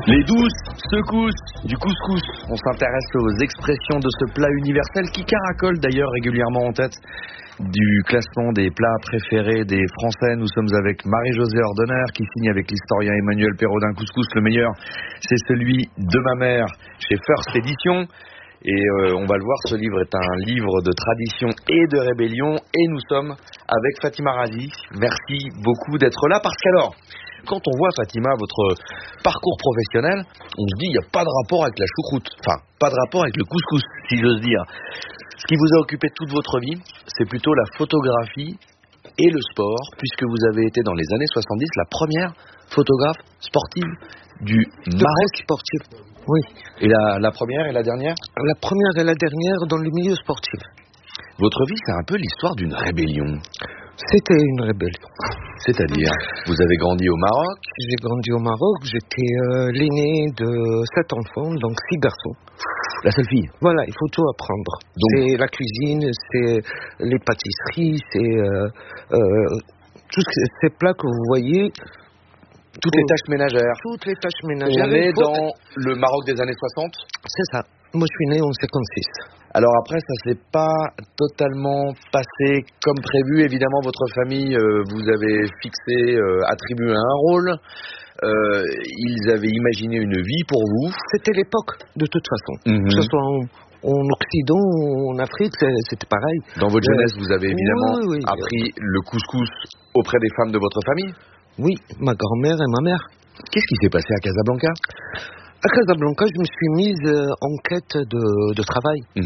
Les douces secousses du couscous. On s'intéresse aux expressions de ce plat universel qui caracole d'ailleurs régulièrement en tête du classement des plats préférés des Français. Nous sommes avec Marie-Josée Ordonner qui signe avec l'historien Emmanuel Perraudin Couscous. Le meilleur, c'est celui de ma mère chez First Edition. Et on va le voir, ce livre est un livre de tradition et de rébellion. Et nous sommes avec Fatima Razi. Merci beaucoup d'être là parce qu'alors, quand on voit, Fatima, votre parcours professionnel, on se dit il n'y a pas de rapport avec la choucroute. Enfin, pas de rapport avec le couscous, si j'ose dire. Ce qui vous a occupé toute votre vie, c'est plutôt la photographie et le sport, puisque vous avez été dans les années 70 la première photographe sportive du Maroc. Sportive, oui. Et la première et la dernière ? La première et la dernière dans le milieu sportif. Votre vie, c'est un peu l'histoire d'une rébellion. C'était une rébellion. C'est-à-dire, vous avez grandi au Maroc ? J'ai grandi au Maroc, j'étais l'aîné de 7 enfants, donc 6 garçons. La seule fille ? Voilà, il faut tout apprendre. Donc, c'est la cuisine, c'est les pâtisseries, c'est tous ces plats que vous voyez. Toutes les tâches ménagères. Toutes les tâches ménagères. On est dans le Maroc des années 60 ? C'est ça. Moi, je suis né en 56. Alors après, ça s'est pas totalement passé comme prévu. Évidemment, votre famille, vous avez fixé, attribué un rôle. Ils avaient imaginé une vie pour vous. C'était l'époque, de toute façon. Que ce soit en Occident ou en Afrique, c'était pareil. Dans votre jeunesse, vous avez évidemment appris le couscous auprès des femmes de votre famille ? Oui, ma grand-mère et ma mère. Qu'est-ce qui s'est passé à Casablanca ? À Casablanca, je me suis mise en quête de travail.